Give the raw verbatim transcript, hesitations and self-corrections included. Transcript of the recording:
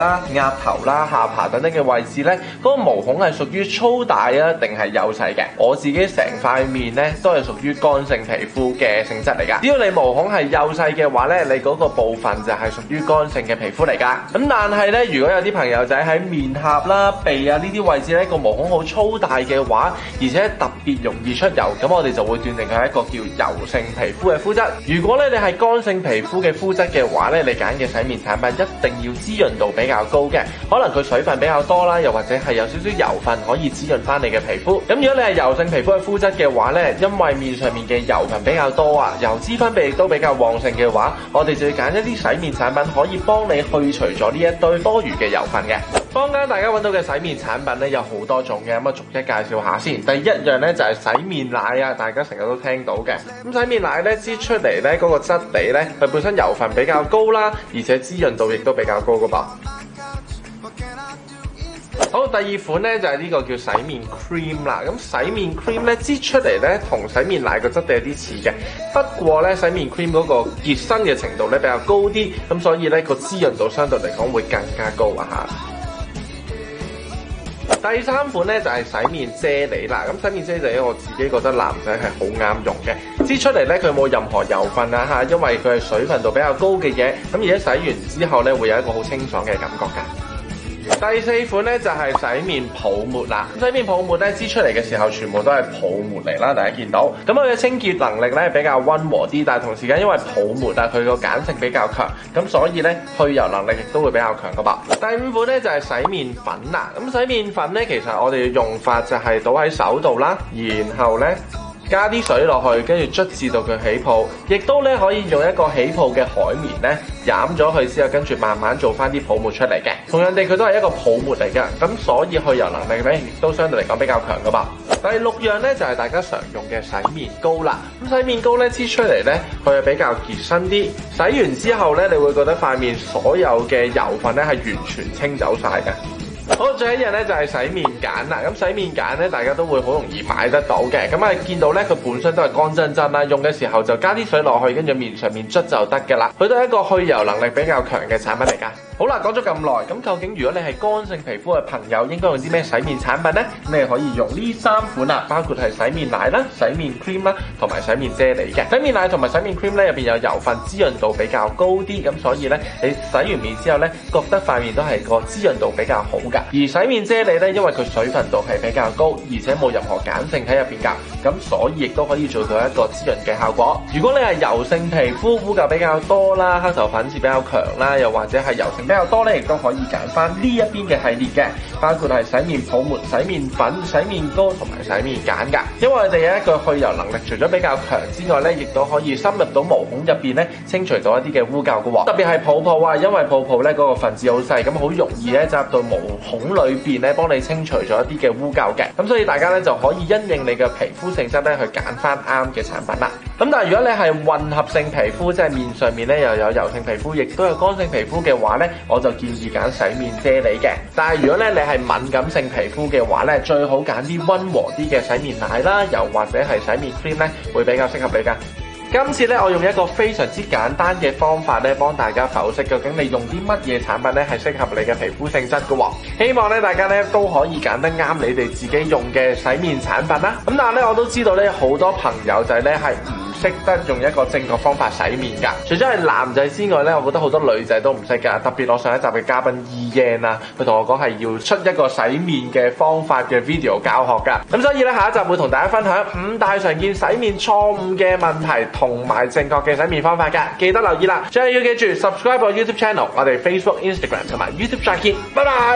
啦、額頭啦、下巴等等嘅位置咧，嗰個毛孔係屬於粗大啊，定係幼細嘅？我自己成塊面咧都係屬於乾性皮膚嘅性質嚟噶。只要你毛孔係幼細嘅話咧，你嗰個部分就係屬於乾性嘅皮膚嚟噶。咁但係咧，如果有啲朋友仔喺面頰啦、鼻啊呢啲位置咧個毛孔好粗大嘅話，而且特別容易出油，咁我哋就會斷定佢係一個叫油性皮膚嘅膚質。如果咧你係乾性皮膚嘅膚質嘅話咧，你揀嘅洗面產品一定要滋潤度比較高嘅，可能佢水分比較多啦，又或者係有少少油分可以滋潤翻你嘅皮膚。咁如果你係油性皮膚嘅膚質嘅話咧，因為面上面嘅油分比較多啊，油脂分泌亦都比較旺盛嘅話，我哋就要揀一啲洗面產品可以幫你去除咗呢一堆多餘嘅油分嘅。坊間大家揾到嘅洗面產品咧有好多種嘅，咁啊逐一介紹下先。第一樣咧就係洗面奶啊，大家成日都聽到嘅。咁洗面奶咧擠出嚟咧嗰個質地咧，佢本身油分比較高啦，而且滋潤度亦都比較高噶噃。好，第二款咧就係呢個叫洗面 cream 啦。咁洗面 cream 咧擠出嚟咧同洗面奶個質地有啲似嘅，不過咧洗面 cream 嗰個結身嘅程度咧比較高啲，咁所以咧個滋潤度相對嚟講會更加高啊嚇。第三款咧就係洗面啫喱啦。咁洗面啫喱我自己覺得男仔係好啱用嘅，擠出嚟咧佢冇任何油分啊嚇，因為佢係水分度比較高嘅嘢，咁而且洗完之後咧會有一個好清爽嘅感覺㗎。第四款咧就係洗面泡沫啦。洗面泡沫咧擠出嚟嘅時候全部都係泡沫嚟啦，大家見到。咁佢嘅清潔能力咧比較溫和啲，但係同時間因為泡沫啊佢個鹼性比較強，咁所以咧去油能力亦都會比較強噶噃。第五款咧就係洗面粉啦。咁洗面粉咧其實我哋嘅用法就係倒喺手度啦，然後咧加啲水落去，跟住捽至到佢起泡，亦都咧可以用一個起泡嘅海綿咧染咗佢之後，跟住慢慢做翻啲泡沫出嚟嘅。同樣地，佢都係一個泡沫嚟嘅，咁所以去油能力咧亦都相對嚟講比較強噶噃。第六樣咧就係大家常用嘅洗面膏啦。咁洗面膏咧擠出嚟咧，佢係比較結身啲，洗完之後咧，你會覺得塊面所有嘅油分咧係完全清走晒嘅。好，最後一樣咧就係洗面梘啦。咁洗面梘咧，大家都會好容易買得到嘅。咁啊，見到咧佢本身都係乾真真啦，用嘅時候就加啲水落去，跟住面上面捽就得嘅啦。佢都係一個去油能力比較強嘅產品嚟㗎。好啦，講咗咁耐，咁究竟如果你係乾性皮膚嘅朋友，應該用啲咩洗面產品呢？你可以用呢三款啦，包括係洗面奶啦、洗面 cream 啦，同埋洗面啫喱嘅。洗面奶同埋洗面 cream 咧入邊有油分，滋潤度比較高啲，咁所以咧你洗完面之後咧，覺得塊面都係個滋潤度比較好㗎。而洗面啫喱咧，因為佢水分度係比較高，而且冇任何鹼性喺入邊㗎，咁所以亦都可以做到一個滋潤嘅效果。如果你係油性皮膚，污垢比較多啦，黑頭粉刺比較強啦，又或者係油性比較多咧，亦都可以揀翻呢一邊嘅系列嘅，包括係洗面泡沫、洗面粉、洗面膏同埋洗面梘㗎。因為佢哋有一個去油能力，除咗比較強之外咧，亦都可以深入到毛孔入邊咧，清除到一啲嘅污垢嘅喎。特別係泡泡啊，因為泡泡咧嗰個分子好細，咁好容易咧扎入到毛孔裏邊咧，幫你清除咗一啲嘅污垢嘅。咁所以大家咧就可以因應你嘅皮膚性質咧去揀翻啱嘅產品啦。咁但係如果你係混合性皮膚，即係面上面咧又有油性皮膚，亦都有乾性皮膚嘅話咧，我就建議揀洗面啫喱嘅。但係如果咧你係敏感性皮膚嘅話咧，最好揀啲溫和啲嘅洗面奶啦，又或者係洗面 cream 咧，會比較適合你㗎。今次咧，我用一個非常之簡單嘅方法咧，幫大家剖析究竟你用啲乜嘢產品咧係適合你嘅皮膚性質嘅喎。希望咧大家咧都可以揀得啱你哋自己用嘅洗面產品啦。咁但係咧我都知道咧好多朋友仔咧係唔識得用一個正確方法洗面㗎。除咗係男仔之外咧，我覺得好多女仔都唔識㗎。特別我上一集嘅嘉賓 Ian 啊，佢同我講係要出一個洗面嘅方法嘅 video 教學㗎。咁所以咧下一集會同大家分享五大常見洗面錯誤嘅問題同埋正確嘅洗面方法㗎，記得留意啦。最後要記住 subscribe 我 YouTube channel， 我哋 Facebook、Instagram 同埋 YouTube 再見，拜拜。